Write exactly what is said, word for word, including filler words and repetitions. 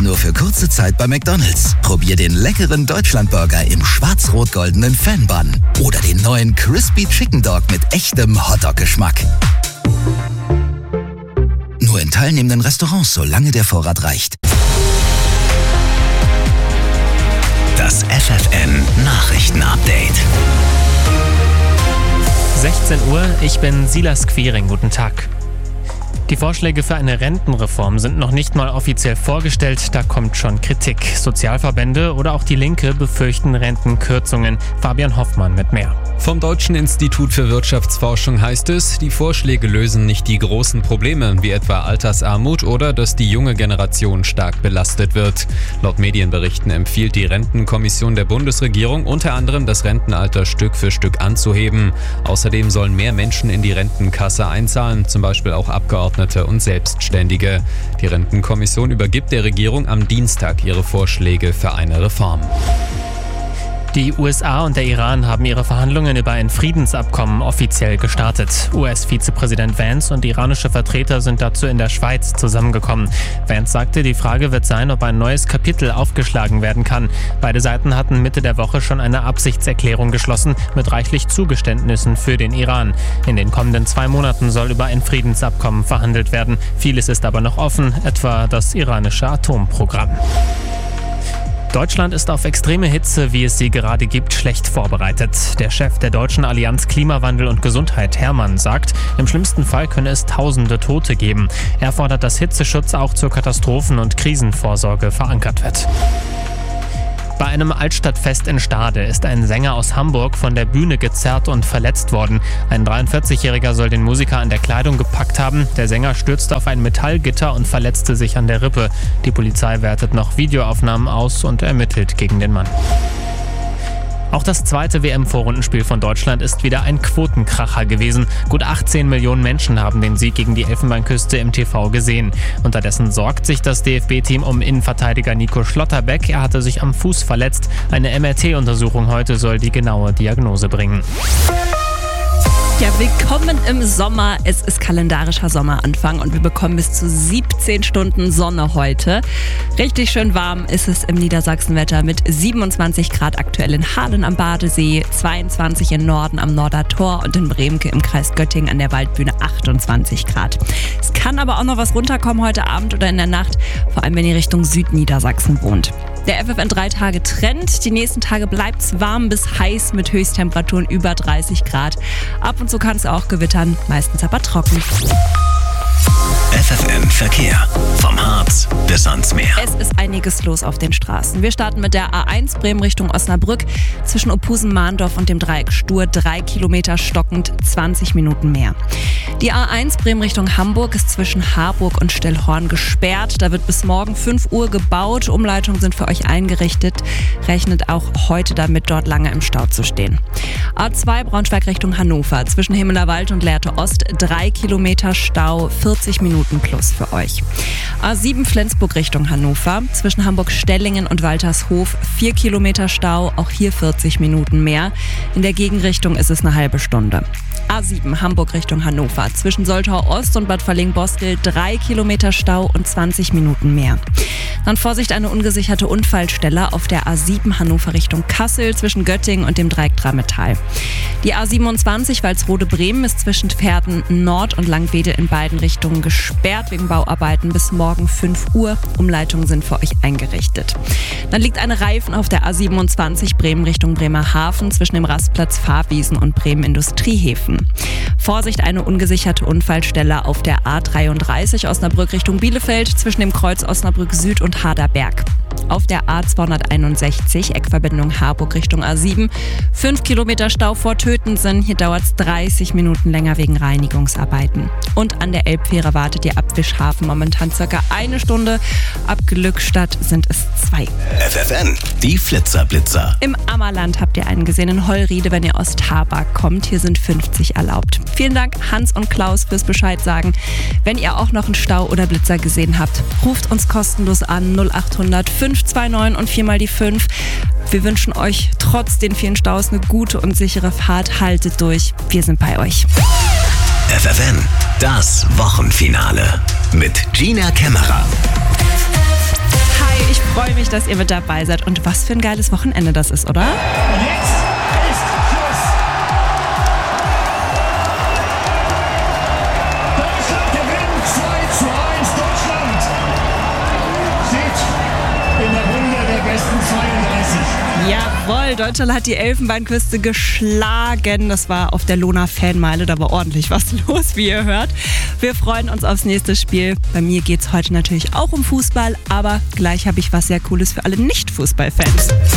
nur für kurze Zeit bei McDonald's. Probier den leckeren Deutschlandburger im schwarz-rot-goldenen Fan-Bun oder den neuen Crispy Chicken Dog mit echtem Hotdog-Geschmack. Nur in teilnehmenden Restaurants, solange der Vorrat reicht. Das F F N Nachrichten-Update. sechzehn Uhr, ich bin Silas Quiring, guten Tag. Die Vorschläge für eine Rentenreform sind noch nicht mal offiziell vorgestellt, da kommt schon Kritik. Sozialverbände oder auch die Linke befürchten Rentenkürzungen. Fabian Hoffmann mit mehr. Vom Deutschen Institut für Wirtschaftsforschung heißt es, die Vorschläge lösen nicht die großen Probleme, wie etwa Altersarmut oder dass die junge Generation stark belastet wird. Laut Medienberichten empfiehlt die Rentenkommission der Bundesregierung unter anderem, das Rentenalter Stück für Stück anzuheben. Außerdem sollen mehr Menschen in die Rentenkasse einzahlen, zum Beispiel auch Abgeordnete und Selbstständige. Die Rentenkommission übergibt der Regierung am Dienstag ihre Vorschläge für eine Reform. Die U S A und der Iran haben ihre Verhandlungen über ein Friedensabkommen offiziell gestartet. U S-Vizepräsident Vance und iranische Vertreter sind dazu in der Schweiz zusammengekommen. Vance sagte, die Frage wird sein, ob ein neues Kapitel aufgeschlagen werden kann. Beide Seiten hatten Mitte der Woche schon eine Absichtserklärung geschlossen mit reichlich Zugeständnissen für den Iran. In den kommenden zwei Monaten soll über ein Friedensabkommen verhandelt werden. Vieles ist aber noch offen, etwa das iranische Atomprogramm. Deutschland ist auf extreme Hitze, wie es sie gerade gibt, schlecht vorbereitet. Der Chef der Deutschen Allianz Klimawandel und Gesundheit, Hermann, sagt, im schlimmsten Fall könne es tausende Tote geben. Er fordert, dass Hitzeschutz auch zur Katastrophen- und Krisenvorsorge verankert wird. Bei einem Altstadtfest in Stade ist ein Sänger aus Hamburg von der Bühne gezerrt und verletzt worden. Ein dreiundvierzigjähriger soll den Musiker an der Kleidung gepackt haben. Der Sänger stürzte auf ein Metallgitter und verletzte sich an der Rippe. Die Polizei wertet noch Videoaufnahmen aus und ermittelt gegen den Mann. Auch das zweite W M-Vorrundenspiel von Deutschland ist wieder ein Quotenkracher gewesen. Gut achtzehn Millionen Menschen haben den Sieg gegen die Elfenbeinküste im T V gesehen. Unterdessen sorgt sich das D F B-Team um Innenverteidiger Nico Schlotterbeck. Er hatte sich am Fuß verletzt. Eine M R T-Untersuchung heute soll die genaue Diagnose bringen. Ja, willkommen im Sommer. Es ist kalendarischer Sommeranfang und wir bekommen bis zu siebzehn Stunden Sonne heute. Richtig schön warm ist es im Niedersachsenwetter mit siebenundzwanzig Grad aktuell in Hahlen am Badesee, zweiundzwanzig in Norden am Nordertor und in Bremke im Kreis Göttingen an der Waldbühne achtundzwanzig Grad. Es kann aber auch noch was runterkommen heute Abend oder in der Nacht, vor allem wenn ihr Richtung Südniedersachsen wohnt. Der F F N drei Tage Trend. Die nächsten Tage bleibt es warm bis heiß mit Höchsttemperaturen über dreißig Grad. Ab und zu kann es auch gewittern, meistens aber trocken. F F N Verkehr. Vom Harz bis ans Meer. Es ist einiges los auf den Straßen. Wir starten mit der A eins Bremen Richtung Osnabrück. Zwischen Opusen-Mahndorf und dem Dreieck Stur drei Kilometer stockend, zwanzig Minuten mehr. Die A eins Bremen Richtung Hamburg ist zwischen Harburg und Stellhorn gesperrt. Da wird bis morgen fünf Uhr gebaut. Umleitungen sind für euch eingerichtet. Rechnet auch heute damit, dort lange im Stau zu stehen. A zwei Braunschweig Richtung Hannover. Zwischen Himmelerwald und Lehrte Ost drei Kilometer Stau, vierzig Minuten plus für euch. A sieben Flensburg Richtung Hannover. Zwischen Hamburg-Stellingen und Waltershof vier Kilometer Stau, auch hier vierzig Minuten mehr. In der Gegenrichtung ist es eine halbe Stunde. A sieben Hamburg Richtung Hannover. Zwischen Soltau Ost und Bad Verlingen-Bostel drei Kilometer Stau und zwanzig Minuten mehr. Dann Vorsicht, eine ungesicherte Unfallstelle auf der A sieben Hannover Richtung Kassel zwischen Göttingen und dem Dreieck Drammetal. Die A siebenundzwanzig Walsrode-Bremen ist zwischen Pferden Nord und Langwedel in beiden Richtungen gesperrt wegen Bauarbeiten bis morgen fünf Uhr. Umleitungen sind für euch eingerichtet. Dann liegt eine Reifen auf der A siebenundzwanzig Bremen Richtung Bremerhaven zwischen dem Rastplatz Fahrwiesen und Bremen Industriehäfen. Vorsicht, eine ungesicherte Unfallstelle auf der A dreiunddreißig Osnabrück Richtung Bielefeld zwischen dem Kreuz Osnabrück Süd und Haderberg. Auf der A zweihunderteinundsechzig Eckverbindung Harburg Richtung A sieben. fünf Kilometer Stau vor Tötensen. Hier dauert es dreißig Minuten länger wegen Reinigungsarbeiten. Und an der Elbfähre wartet ihr ab Wischhafen momentan circa eine Stunde. Ab Glückstadt sind es zwei. F F N, die Flitzerblitzer. Im Ammerland habt ihr einen gesehen in Heulriede, wenn ihr aus Tabak kommt. Hier sind fünfzig erlaubt. Vielen Dank Hans und Klaus fürs Bescheid sagen. Wenn ihr auch noch einen Stau oder Blitzer gesehen habt, ruft uns kostenlos an null acht hundert fünf zwei neun und viermal die fünf. Wir wünschen euch trotz den vielen Staus eine gute und sichere Fahrt. Haltet durch. Wir sind bei euch. F F N, das Wochenfinale mit Gina Kämmerer. Hi, freue mich, dass ihr mit dabei seid. Und was für ein geiles Wochenende das ist, oder? Und jetzt ist Schluss. Deutschland gewinnt zwei zu eins. Deutschland steht in der Runde der besten zweiunddreißig. Jawohl, Deutschland hat die Elfenbeinküste geschlagen. Das war auf der Lohner Fanmeile, da war ordentlich was los, wie ihr hört. Wir freuen uns aufs nächste Spiel. Bei mir geht es heute natürlich auch um Fußball, aber gleich habe ich was sehr Cooles für alle Nicht-Fußballfans.